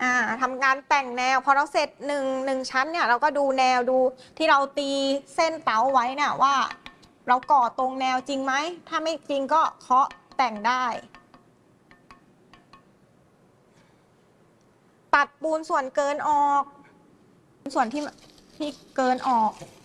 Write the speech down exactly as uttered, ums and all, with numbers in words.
อ่าทำการแต่งแนวพอเราเสร็จหนึ่งหนึ่งชั้นเนี่ยเราก็ดูแนวดูที่เราตีเส้นเต๋าไว้เนี่ยว่าเราก่อตรงแนวจริงไหมถ้าไม่จริงก็เคาะแต่งได้ตัดปูนส่วนเกินออกส่วนที่ที่เกินออก